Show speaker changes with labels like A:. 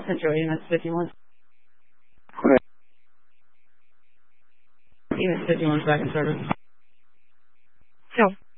A: Central EMS 51.
B: Go ahead.
A: EMS 51 is back in service.
C: So,